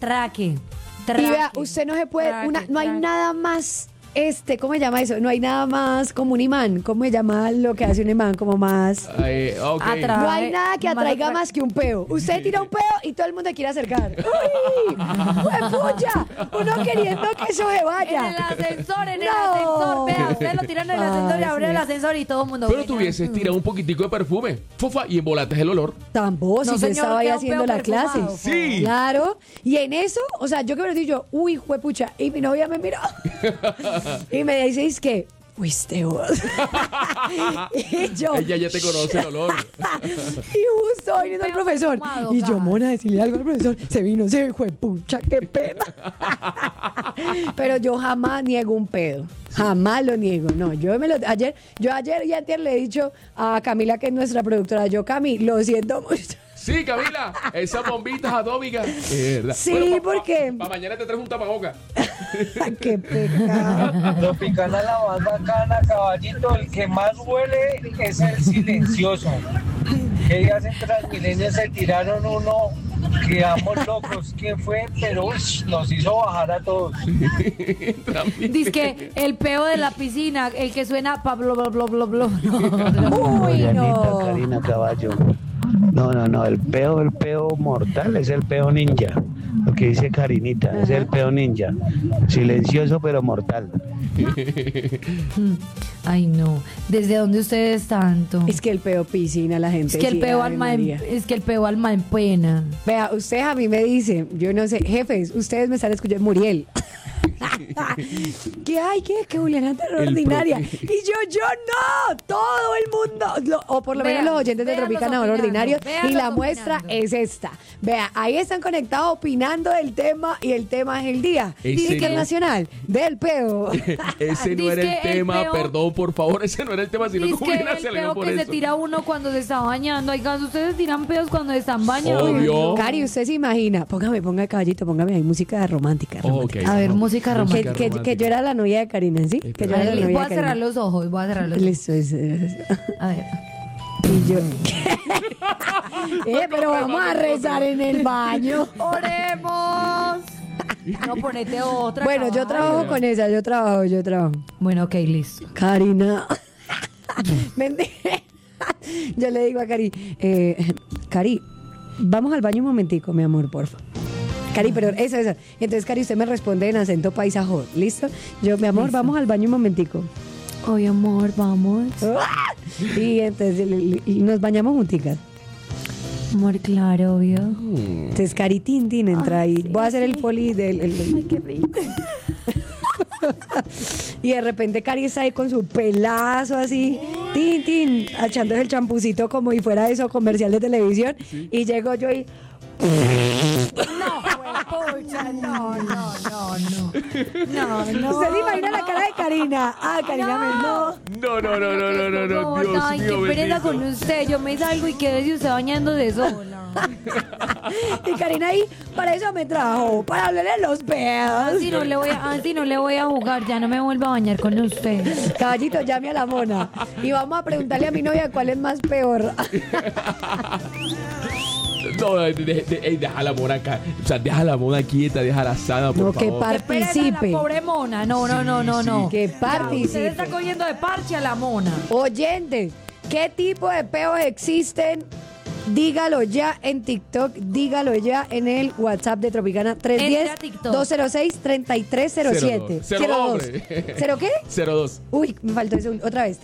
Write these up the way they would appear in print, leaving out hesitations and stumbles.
Traque. Y vea, usted no se puede, no hay nada más, ¿cómo se llama eso? No hay nada más como un imán. ¿Cómo se llama lo que hace un imán? Como más... Okay. No hay nada que atraiga más que un peo. Usted tira un peo y todo el mundo quiere acercar. ¡Uy! ¡Pucha! Uno queriendo que eso se vaya. En el ascensor. Vea, usted lo tiran en el ascensor y abre el ascensor y todo el mundo... Pero tuvieses tirado un poquitico de perfume, fofa, y embolates el olor. Tampoco, si yo estaba ahí haciendo la clase. Sí. Claro. Y en eso, o sea, yo que me lo digo, uy, juepucha. Y mi novia me miró. Y me dice, es que, fuiste vos. Y yo. Ella ya te conoce el olor. Y justo viniendo el profesor. Fumado, Y yo, mona, decirle algo al profesor. Se vino, juepucha, qué pena. Pero yo jamás niego un pedo. Jamás lo niego. No, ayer y antier le he dicho a Camila, que es nuestra productora, Cami, lo siento mucho. Sí, Camila, esas bombitas atómicas. Es verdad. Sí, bueno, porque... Para mañana te traes un tapaboca. Qué pecado. Tropicana la más bacana, caballito. El que más huele es el silencioso. Que días en Transmilenio se tiraron uno, quedamos locos. ¿Quién fue? Pero nos hizo bajar a todos. Dice que el peo de la piscina, el que suena pa blo blo blo blo blo. Uy, no. Karina Caballo. No, el peo mortal es el peo ninja. Lo que dice Karinita, es el peo ninja. Silencioso pero mortal. Ay, no. ¿Desde dónde ustedes tanto? Es que el peo piscina, la gente. Es que el sí, peo Ave alma María. es que el peo alma en pena. Vea, ustedes a mí me dicen, yo no sé, jefes, ustedes me están escuchando, Muriel. que Juliana ordinaria. Y yo no, todo el mundo, o por lo menos los oyentes de Tropicana Ordinario, y la muestra es esta. Vea, ahí están conectados opinando del tema, y el tema es el día internacional del peo. Ese no era el Dice que el tema, peo- perdón, por favor, ese no era el tema, sino que Es que Juliana el se alegró peo por que se eso. tira uno cuando se está bañando. Oigan, ustedes tiran peos cuando se están bañando. Obvio. Cari, usted se imagina, ponga caballito, póngame ahí música romántica. Ok. A ver, música romántica. Que yo era la novia de Karina, ¿sí? Que yo era la novia Voy de a cerrar Karina. los ojos, Listo, A ver. Y yo. Pero vamos a rezar en el baño. ¡Oremos! No, ponete otra. Bueno, yo trabajo con esa, yo trabajo. Bueno, ok, listo. Karina. Mentira. Yo le digo a Cari, Cari, vamos al baño un momentico, mi amor, porfa. Cari, pero eso. Entonces, Cari, usted me responde en acento paisajo, ¿listo? Yo, mi amor, vamos al baño un momentico. Oye, amor, vamos. Y entonces y nos bañamos junticas. Amor, claro, obvio. Entonces, Cari Tintin entra ahí. Voy a hacer el poli del... Ay, qué rico. Y de repente Cari está ahí con su pelazo así, Tintin, echándose el champucito como si fuera eso, comercial de televisión. Y llego yo y... No. ¿Usted se imagina la cara de Karina? Karina No. Dios Ay, mío, qué pereza bendito. con usted. Yo me salgo y quedé usted bañando de sola. Y Karina ahí, para eso me trajo, para hablarle los pedos. Así no le voy a jugar. Ya no me vuelvo a bañar con usted. Caballito, llame a la mona. Y vamos a preguntarle a mi novia cuál es más peor. No, deja la mona acá. O sea, deja la mona quieta, deja la sana, por No, que favor. Qué pereza participe. la pobre mona. No. Que Usted participe. está cogiendo de parche a la mona. Oyentes, ¿qué tipo de peos existen? Dígalo ya en TikTok, dígalo ya en el WhatsApp de Tropicana Entre a TikTok. 310-206-3307. 02, hombre. ¿Cero qué? 02. Uy, me faltó eso otra vez.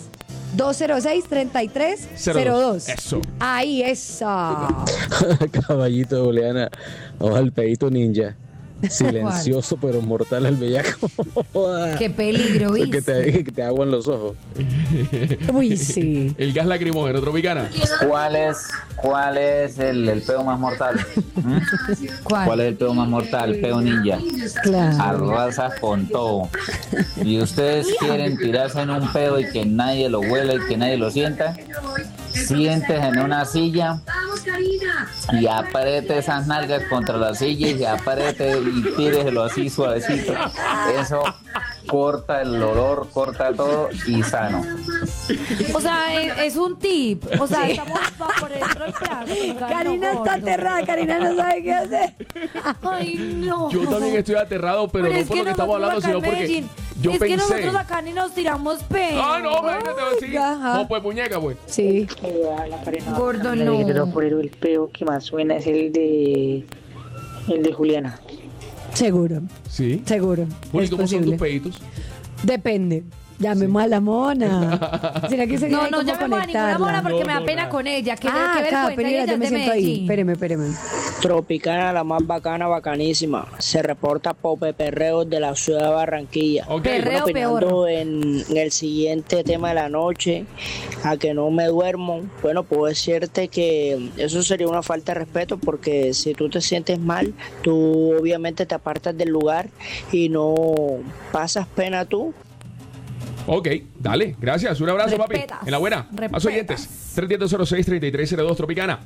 310-206-3302. Eso. Ahí, esa. Caballito, Juliana. Vamos al pedito ninja. Silencioso pero mortal al bellaco. Qué peligro, que ¿viste? te aguan los ojos. Uy, sí. El gas lacrimógeno, Tropicana. ¿Cuál es el peo más mortal? ¿Cuál es el peo más mortal? Peo ninja. Claro. Arrasas con todo. Y ustedes quieren tirarse en un pedo y que nadie lo huela y que nadie lo sienta. Sientes en una silla y apriete esas nalgas contra la silla y apriete y tíreselo así suavecito. Eso corta el olor, corta todo y sano. O sea, es un tip. O sea, estamos por dentro del plato. Karina está aterrada, Karina no sabe qué hacer. Ay, no. Yo también estoy aterrado, pero no es por que lo que estamos nosotros hablando, acá en sino porque Medellín, yo es pensé. que nosotros acá ni nos tiramos pedo. Ah, no, imagínate, sí. Ajá. No, pues muñeca, pues. Sí. Gordo, no. Pero el peo que más suena es el de Juliana. Seguro, Sí. seguro. Juli, Es ¿cómo son posible. tus peditos? Depende. Llamemos a la mona. ¿Será que sería No, ahí no como llamemos a ninguna mona conectarla? porque No, me da no, pena nada. con ella. Que Ah, qué acá, vergüenza, pero ella yo es me de siento ahí. Medellín. Espéreme. Tropicana, la más bacana, bacanísima. Se reporta Pope Perreo de la ciudad de Barranquilla. Ok. Perreo. Opinando peor. en el siguiente tema de la noche, a que no me duermo. Bueno, puedo decirte que eso sería una falta de respeto porque si tú te sientes mal, tú obviamente te apartas del lugar y no pasas pena tú. Ok, dale, gracias. Un abrazo, Respetas. papi. En la buena. Más Respetas. oyentes. 310-06-3302, Tropicana.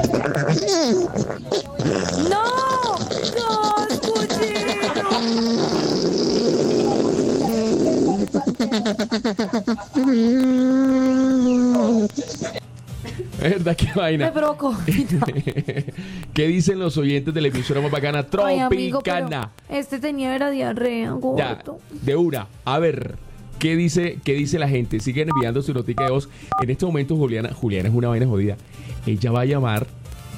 ¡No! ¡No, Es verdad, qué Me vaina. provocó. ¿Qué dicen los oyentes de la emisora más bacana? Ay, amigo, pero Tropicana. este tenía era diarrea, Ya, gordo. de una. A ver, ¿qué dice la gente? Siguen enviando su notica de voz. En este momento, Juliana es una vaina jodida. Ella va a llamar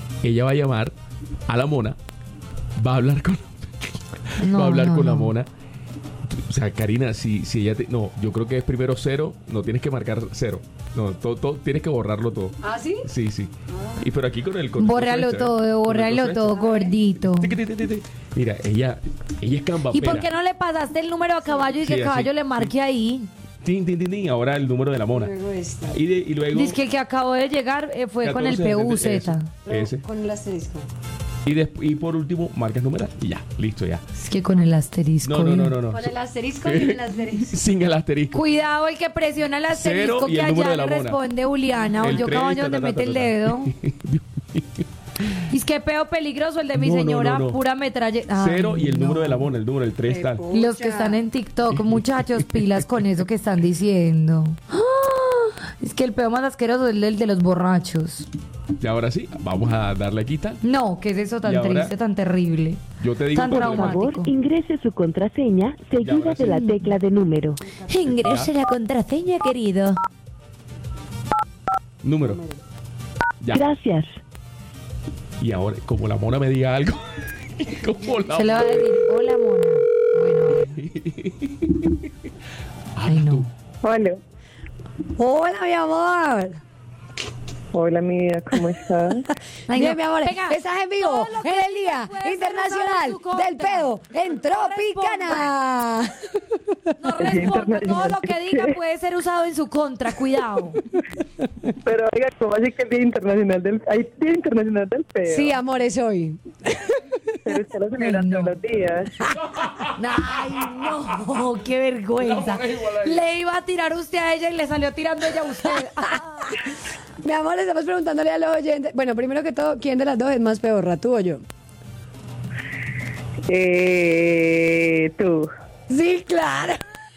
a la mona. Va a hablar con la mona. O sea, Karina, si ella no, yo creo que es primero 0, no tienes que marcar 0. No, todo, tienes que borrarlo todo. ¿Ah, sí? Sí. Y pero aquí con el Bórralo todo, gordito. Mira, ella es camba. ¿Y por qué no le pasaste el número a caballo y Sí, que caballo así. le marque ahí? Tin, ahora el número de la mona. Luego esta. Y luego Dice que el que acabó de llegar fue con el 14, PUZ. ese. Con el asterisco. Y por último, marcas numeral y ya, listo ya. Es que con el asterisco. No. Con el asterisco y el asterisco. Sin el asterisco. Cuidado el que presiona el Cero asterisco y que el número allá de le la mona. responde Juliana. O El yo tres, caballo donde mete el dedo. Y es que peo peligroso el de mi No, señora, no. pura metralla. 0 y el número de la mona, el número, el 3 tal. Los que están en TikTok, muchachos, pilas con eso que están diciendo. ¡Ah! Es que el peo más asqueroso es el de los borrachos. Y ahora sí, vamos a darle aquí tal. No, ¿qué es eso tan ¿Y ahora? triste, tan terrible? Yo te digo Tan cuando- Por favor, traumático. ingrese su contraseña seguida ahora sí. de la tecla de número. Ingrese la contraseña, querido. Número. Ya. Gracias. Y ahora, como la mona me diga algo. Como la Se le va a decir, hola, mona. Bueno, ay, no. Hola, Hola, mi amor. hola mi vida, ¿cómo estás? Ay, Bien, no. mi amor. Venga, Estás en vivo todo lo que en el diga Día puede ser Internacional usado en su contra. del Pedo en Tropicana. No respondo, todo lo que diga puede ser usado en su contra, cuidado. Pero oiga, ¿cómo así que el Día Internacional del... ¿Hay Día Internacional del Pedo? Sí, amor, es hoy. Pero usted lo celebra Ay, no. todos los días. Ay, no, qué vergüenza. Le iba a tirar usted a ella y le salió tirando ella a usted. Mi amor, le estamos preguntándole a los oyentes. Bueno, primero que todo, ¿quién de las dos es más peorra, tú o yo? Tú. Sí, claro.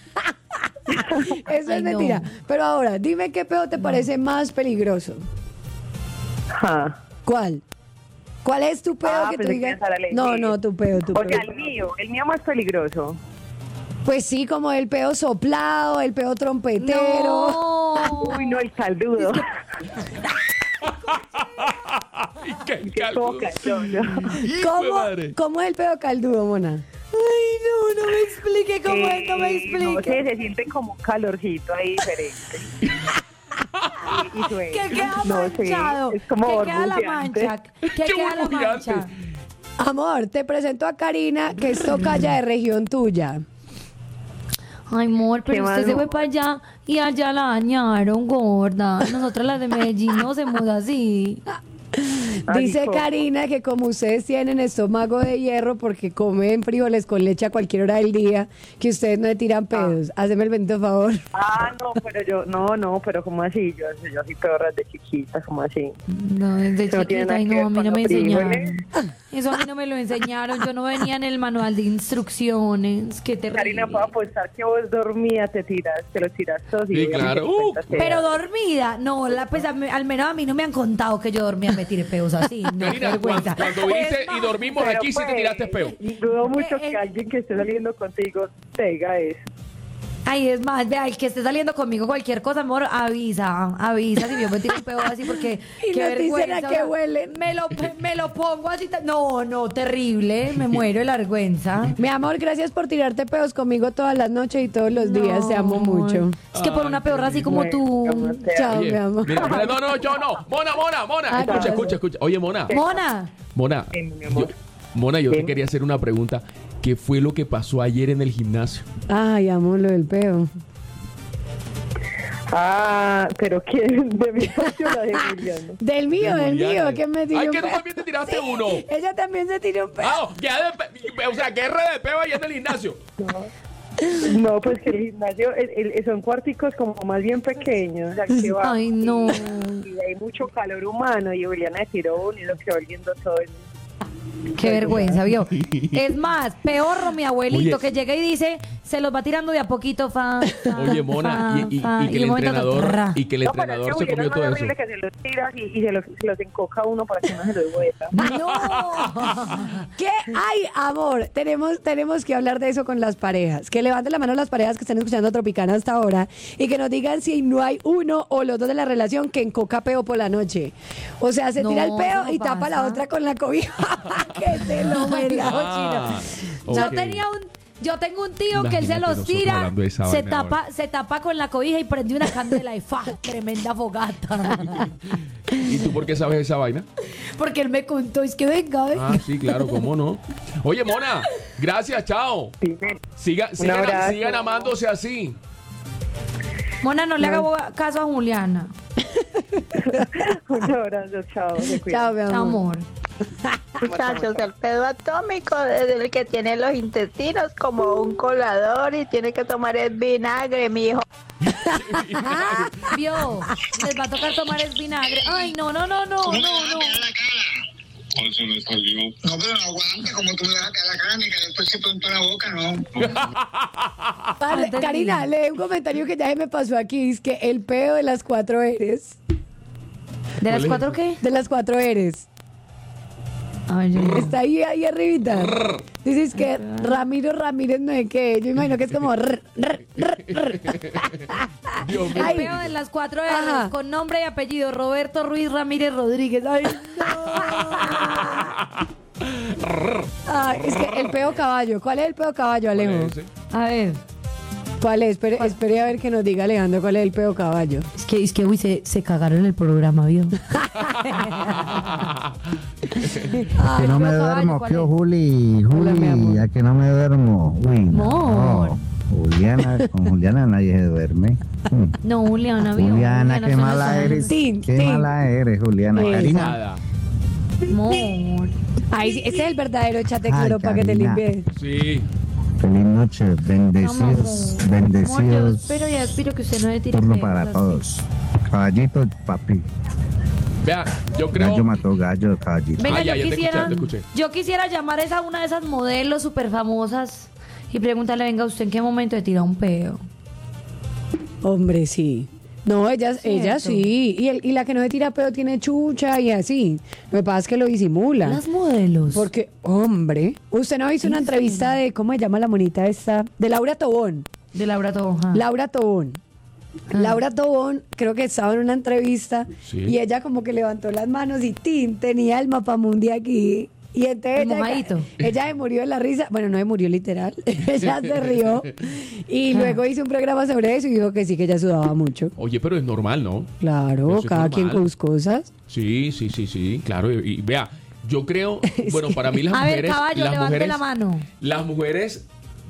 Eso Ay, es no. mentira. Pero ahora, dime qué pedo te parece más peligroso. Ajá. ¿Cuál? ¿Cuál es tu pedo que tú pensé que digas? ibas a elegir. No, tu pedo, tu O pedo. sea, el mío más peligroso. Pues sí, como el pedo soplado, el pedo trompetero. No. Uy, no, el caldudo. Ay, qué Qué poca, no. Hijo de madre. ¿Cómo es el pedo caldudo, mona? Ay, no me explique cómo es, no me No explique. sé, se siente como un calorcito ahí diferente. Y suena. Que queda No sé, manchado. es como que queda la burbujeante. mancha. Que Qué queda la burbujeante. mancha. Amor, te presento a Karina, que es tocaya de región tuya. Ay, amor, pero ¿Qué usted más, se no? fue para allá y allá la dañaron, gorda. Nosotras las de Medellín no hacemos así. Dice como. Karina que como ustedes tienen estómago de hierro porque comen frijoles con leche a cualquier hora del día, que ustedes no le tiran pedos. Háceme el bendito favor. No, pero yo, no, pero ¿cómo así? Yo soy peor de chiquita, ¿cómo así? No, desde Eso no tiene chiquita, nada y que no, a ver mí con no me los frijoles. enseñaron. Eso a mí no me lo enseñaron. Yo no venía en el manual de instrucciones. Qué terrible. Karina, puedo apostar que vos dormías, te los tiras todos y Sí, obviamente claro. te cuentas que- Pero dormida, no, pues al menos a mí no me han contado que yo dormía, me tiré peos así. No, qué Karina, vergüenza. cuando viniste y dormimos Pero, aquí, sí te pues, tiraste peo. Dudo mucho que alguien que esté saliendo contigo te diga eso. Ay, es más, vea, el que esté saliendo conmigo cualquier cosa, amor, avisa si yo me tiro un peo así porque Y qué nos dicen vergüenza. a qué huelen. Me lo pongo así, no, terrible, me muero de la vergüenza. Mi amor, gracias por tirarte pedos conmigo todas las noches y todos los días. No, Te amo mucho. Es que por una peorra así como tú. Bueno, Chao, Oye, mi amor. mira, no, yo no. Mona. Escucha. Oye, Mona. Mona, Sí, mi amor. Mona, yo te Sí. quería hacer una pregunta. ¿Qué fue lo que pasó ayer en el gimnasio? Ay, amo lo del peo. Pero ¿quién? De mi socio la de Juliana. Del mío, que me tiró Ay, un que tú peo. también te tiraste uno. Ella también se tiró un peo. O sea, guerra de peo allá en el gimnasio. No, pues que el gimnasio son cuarticos como más bien pequeños. O sea, que va, ay, no. y hay mucho calor humano y Juliana se tiró uno y lo quedó oliendo todo el mundo. qué vergüenza, vio. Es más, peor mi abuelito Oye. que llega y dice, se los va tirando de a poquito, Oye, Mona, y que el un momento, entrenador, tra. y que el No, pero es entrenador que se comió Juliana todo es eso. horrible que se los tiras y se los encoca uno para que no se los vuelva. No. ¿Qué hay, amor? Tenemos que hablar de eso con las parejas. Que levanten la mano las parejas que están escuchando Tropicana hasta ahora y que nos digan si no hay uno o los dos de la relación que encoca peo por la noche. O sea, se No, tira el peo eso no y tapa la pasa. otra con la cobija. Que se lo huela. ok. Yo tengo un tío que él se Imagínate los nosotros tira, hablando de esa vaina se tapa con la cobija y prende una candela y ¡fa! Tremenda fogata. ¿Y tú por qué sabes esa vaina? Porque él me contó, es que venga, Ah, sí, claro, cómo no. Oye, Mona, gracias, chao. Sigan amándose así. Mona, no le haga caso a Juliana. Un abrazo, chao. te cuidas. Chao, mi amor. Amor. Muchachos, el pedo atómico es el que tiene los intestinos como un colador y tiene que tomar el vinagre, mijo. Vio, les va a tocar tomar el vinagre. Ay, no. Eso no es conmigo. No, pero no aguante, como tú me vas a caer la cara, ni que después se pronto la boca, no. Vale, Karina, lee un comentario que ya se me pasó aquí. Es que el peo de las 4 eres. ¿De las 4 qué? De las 4 eres. Ay, yo no. Está ahí arribita. Dices que Ramiro Ramírez no es que. Yo imagino que es como. Dios mío. El peo de las 4 Ajá. R's con nombre y apellido, Roberto Ruiz Ramírez Rodríguez. Ay, Ah, es que el peo caballo. ¿Cuál es el peo caballo, Alejo? Ese. a ver, ¿Cuál es? Espere a ver que nos diga Alejandro cuál es el peo caballo. es que uy, se cagaron en el programa, ¿vio? Ay, Que no me peo caballo, duermo, ¿cuál tío es? Juli, Hola, mi amor. ya que no me duermo. Uy, Amor. no. Juliana, con Juliana nadie se duerme. No, Juliana, ¿vio? Juliana, qué suena mala sana. eres. Tin, Qué tin. mala eres, Juliana. Esa. Karina, Nada. Amor. Ay, sí, ese es el verdadero chat de Ay, cloro para que te Karina. limpies. Sí. feliz noche, bendecidos, Amor, yo bendecidos. espero y aspiro que usted no le tire Turno pedos para así. todos. Caballito, papi. Vea, yo creo. Gallo mató gallo, caballito. Venga, Ah, ya, ya te escuché. yo quisiera llamar a una de esas modelos súper famosas y preguntarle, venga, ¿usted en qué momento le tira un peo? Hombre, sí. No, ella Cierto. sí. Y la que no se tira pedo tiene chucha y así. Lo que pasa es que lo disimula. Las modelos. Porque, hombre, usted no ha visto una entrevista de, ¿cómo se llama la monita esta? De Laura Tobón. De Laura Toja. Laura Tobón. Laura Tobón, creo que estaba en una entrevista Sí. y ella como que levantó las manos y tin, tenía el mapamundi aquí. Y entonces Mojadito. ella se murió de la risa. Bueno, no se murió literal. Ella se rió. Y luego hizo un programa sobre eso y dijo que sí, que ella sudaba mucho. Oye, pero es normal, ¿no? Claro, Eso es cada quien normal. con sus cosas. Sí, claro. Y vea, yo creo, bueno, para mí las A ver, mujeres. caballo, las levante mujeres, la mano. Las mujeres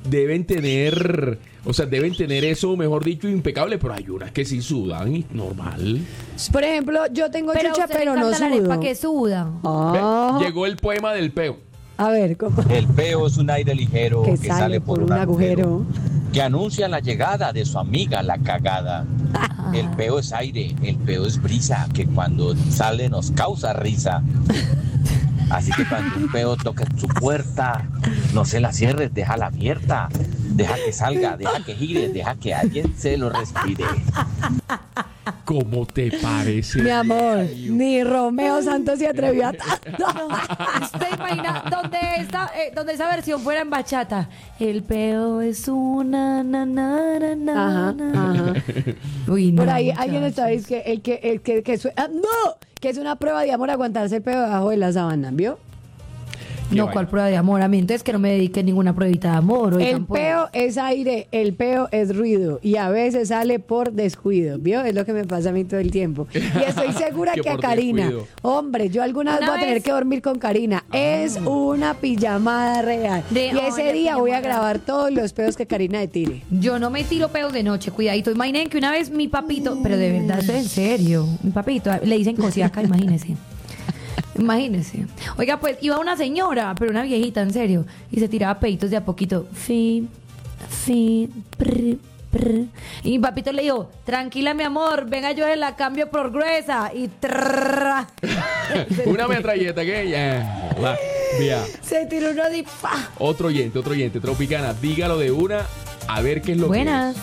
deben tener, o sea, deben tener eso, mejor dicho, impecable, pero hay unas que sí sudan y normal. Por ejemplo, yo tengo chucha, pero no la arepa sudo. que suda. Ve, llegó el poema del peo. A ver, ¿cómo? El peo es un aire ligero Que sale por un agujero. que anuncia la llegada de su amiga la cagada. El peo es aire, el peo es brisa, que cuando sale nos causa risa. Así que cuando un peo toque su puerta, no se la cierres, déjala abierta. Deja que salga, deja que gire, deja que alguien se lo respire. ¿Cómo te parece? Mi amor, ni Romeo Santos se atrevió a tanto. ¿Usted imagina donde esa versión fuera en bachata? El peo es una Ajá. Uy, Por no, ahí muchacho. alguien está diciendo que es una prueba de amor aguantarse el pedo debajo de la sábana, ¿vio? No, ¿cuál prueba de amor? A mí entonces que no me dedique ninguna pruebita de amor. El oigan, pues. peo es aire, el peo es ruido y a veces sale por descuido, ¿vio? Es lo que me pasa a mí todo el tiempo. Y estoy segura Que que a por Karina, descuido. hombre, yo alguna vez Una voy a tener vez- que dormir con Karina. Es una pijamada real. Y ese la día voy a pijamada. grabar todos los peos que Karina le tire. Yo no me tiro peos de noche, cuidadito. Imaginen que una vez mi papito, pero de verdad, esto es en serio, mi papito, le dicen cosiaca, imagínense. Imagínense. Oiga, pues iba una señora, pero una viejita, en serio, y se tiraba peitos de a poquito. Prr, prr. Y mi papito le dijo, tranquila, mi amor, venga, yo la cambio por gruesa. Y trrr. Una metralleta que ya. Vea. Se tiró uno de pa. Otro oyente, Tropicana, dígalo de una, a ver qué es lo Buenas.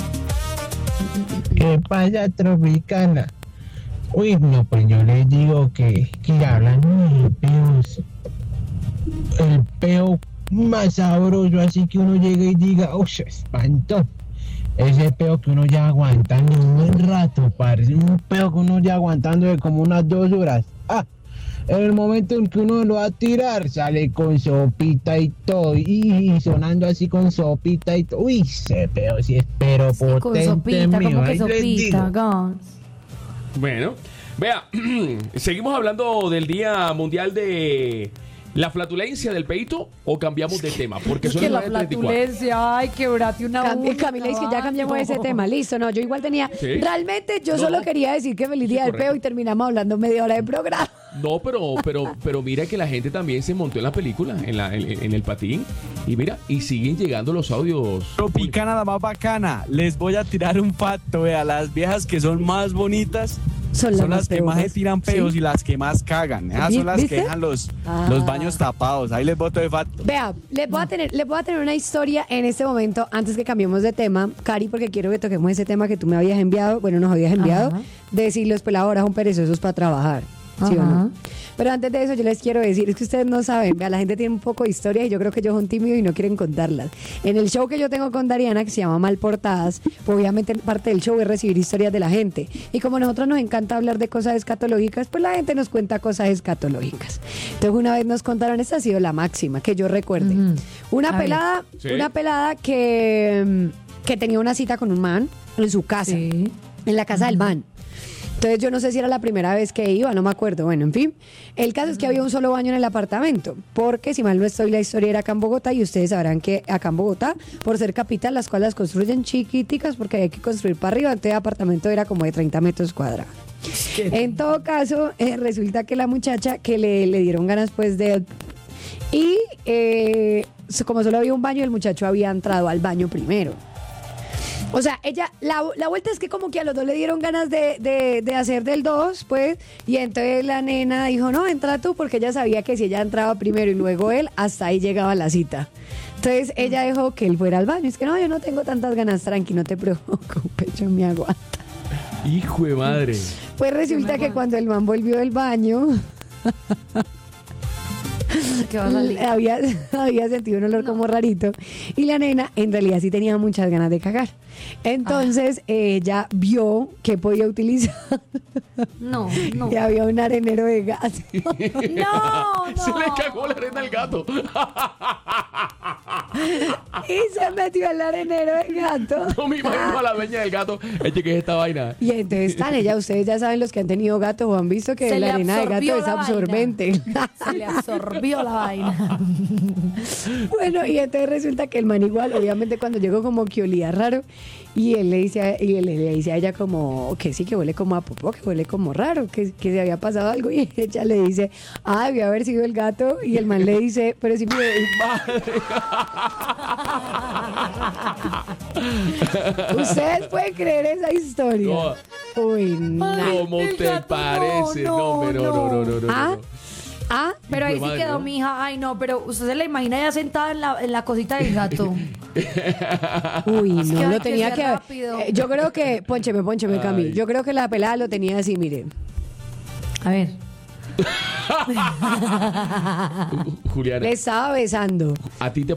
¿Qué pasa, Tropicana? Uy, no, pues yo les digo que hablan de peos. El peo más sabroso, así que uno llega y diga, ¡oh, se espantó! Ese peo que uno ya aguantando un buen rato, parece un peo que uno ya aguantando de como unas 2 horas. ¡Ah! En el momento en que uno lo va a tirar, sale con sopita y todo, y sonando así con sopita y todo. Uy, ese peo sí es pero Con potente, sopita, mío. como que Ahí les digo. sopita, Gons. Bueno, vea, seguimos hablando del Día Mundial de la Flatulencia del Peito o cambiamos de tema, porque son Que las la 9:34. flatulencia, ay, quebrate una uña, Camila, es que ya cambiamos ese tema. Listo, no, yo igual tenía. Sí. Realmente yo No, solo no. quería decir que feliz día del Correcto. peo y terminamos hablando media hora de programa. No, pero mira que la gente también se montó en la película, en el patín, y mira, y siguen llegando los audios. Tropicana, la más bacana. Les voy a tirar un facto, vea, las viejas que son más bonitas Son las que más se peorras. tiran peos Sí. y las que más cagan. Esas son las ¿Viste? que dejan los baños tapados. Ahí les boto de facto. Vea, les voy a tener una historia en este momento, antes que cambiemos de tema, Cari, porque quiero que toquemos ese tema que tú me habías enviado, bueno, nos habías enviado, Ajá. de si los peladoras son perezosos para trabajar, ¿sí o Ajá. no? Pero antes de eso yo les quiero decir, es que ustedes no saben, vea, la gente tiene un poco de historia y yo creo que ellos son tímidos y no quieren contarlas. En el show que yo tengo con Dariana, que se llama Mal Portadas, obviamente parte del show es recibir historias de la gente. Y como a nosotros nos encanta hablar de cosas escatológicas, pues la gente nos cuenta cosas escatológicas. Entonces una vez nos contaron, esta ha sido la máxima, que yo recuerde. Una A ver. pelada, Sí. una pelada que tenía una cita con un man en su casa, en la casa del man. Entonces yo no sé si era la primera vez que iba, no me acuerdo. Bueno, en fin, el caso es que había un solo baño en el apartamento, porque si mal no estoy, la historia era acá en Bogotá y ustedes sabrán que acá en Bogotá, por ser capital, las cuales las construyen chiquiticas porque hay que construir para arriba, entonces el apartamento era como de 30 metros cuadrados. En todo caso, resulta que la muchacha que le dieron ganas pues de... Y como solo había un baño, el muchacho había entrado al baño primero. O sea, ella, la vuelta es que como que a los dos le dieron ganas de hacer del 2, pues, y entonces la nena dijo, no, entra tú, porque ella sabía que si ella entraba primero y luego él, hasta ahí llegaba la cita. Entonces ella dejó que él fuera al baño. Es que no, yo no tengo tantas ganas, tranqui, no te preocupes, yo me aguanto. Hijo de madre. Pues resulta que cuando el man volvió del baño... ¿Qué va a salir? había sentido un olor como rarito y la nena en realidad sí tenía muchas ganas de cagar. Entonces ella vio que podía utilizar No. y había un arenero de gas. No. Se le cagó la arena al gato. Y se metió el arenero del gato. No me imagino a la dueña del gato. Eche, ¿qué es esta vaina? Y entonces ustedes ya saben, los que han tenido gato o han visto que Se la le arena de gato absorbió es la absorbente. Se le absorbió la vaina. Bueno, y entonces resulta que el man igual, obviamente cuando llegó como que olía raro, y él le dice a ella como que sí, que huele como a popó, que huele como raro, que se había pasado algo, y ella le dice, debió haber sido el gato, y el man le dice, pero si ustedes pueden creer esa historia. Uy, no. ¿Cómo te parece? No. Pero ahí sí madre, quedó ¿no? mi hija. Ay, no, pero usted se la imagina ya sentada en la cosita del gato. Uy, Es que no, hay lo que tenía ser que rápido. yo creo que, póncheme, Cami. Ay. Yo creo que la pelada lo tenía así, mire. A ver. Juliana, Le estaba besando. ¿a ti te